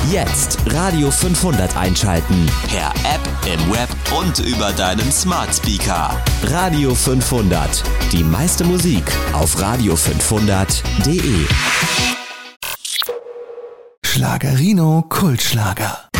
Jetzt Radio 500 einschalten. Per App, im Web und über deinen Smart Speaker. Radio 500. Die meiste Musik auf radio500.de. Schlagerino Kultschlager.